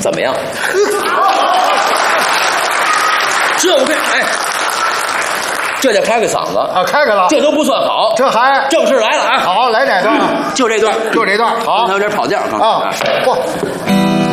怎么样？这我跟哎，这叫开个嗓子啊，开开了， 这都不算好， 这还正式来了啊！ 好，来哪段？ 就这段， 就这段，好， 刚才有点跑调啊，嚯！